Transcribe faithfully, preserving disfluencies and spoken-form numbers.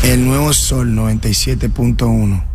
El Nuevo Sol noventa y siete punto uno.